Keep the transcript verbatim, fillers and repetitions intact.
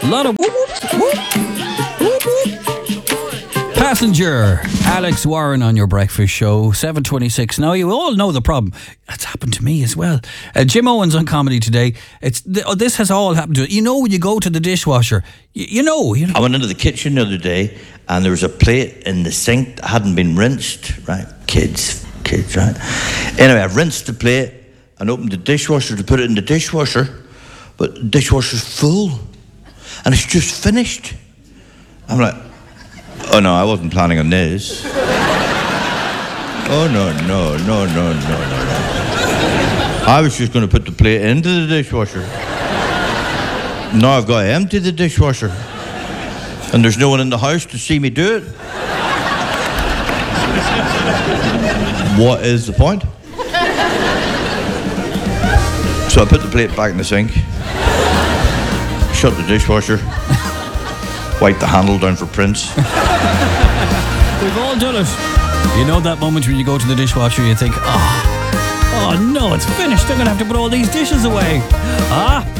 A lot of whoop, whoop, whoop, whoop, whoop. Passenger, Alex Warren on your breakfast show, seven twenty-six. Now, you all know the problem. That's happened to me as well. Uh, Jim Owens on Comedy Today. It's th- oh, This has all happened to it. You know, when you go to the dishwasher, you, you know, you know. I went into the kitchen the other day and there was a plate in the sink that hadn't been rinsed, right? Kids, kids, right? Anyway, I rinsed the plate and opened the dishwasher to put it in the dishwasher, but the dishwasher's full and it's just finished. I'm like, oh no, I wasn't planning on this. Oh no, no, no, no, no, no, no. I was just going to put the plate into the dishwasher. Now I've got to empty the dishwasher. And there's no one in the house to see me do it. What is the point? So I put the plate back in the sink, shut the dishwasher, wiped the handle down for prints. We've all done it. You know that moment when you go to the dishwasher, you think, oh, oh no, it's finished. I'm going to have to put all these dishes away. Ah.